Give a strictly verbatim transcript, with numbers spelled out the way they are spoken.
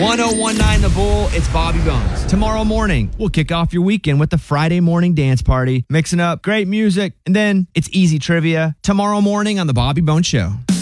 one oh one nine The Bull, it's Bobby Bones. Tomorrow morning, we'll kick off your weekend with the Friday morning dance party, mixing up great music, and then it's easy trivia tomorrow morning on The Bobby Bones Show.